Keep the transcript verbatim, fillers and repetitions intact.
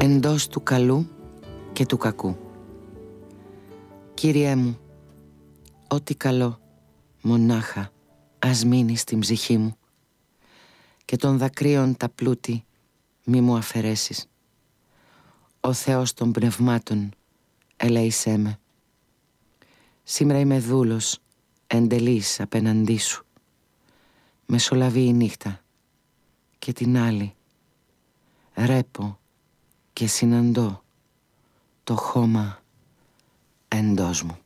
εντός του καλού και του κακού. Κύριέ μου, ό,τι καλό μονάχα ας μείνει στην ψυχή μου και των δακρύων τα πλούτη μη μου αφαιρέσεις. Ο Θεός των πνευμάτων, ελέησέ με. Σήμερα είμαι δούλος εντελής απέναντί σου. Μεσολαβεί η νύχτα και την άλλη ρέπω και συναντώ το χώμα εντός μου.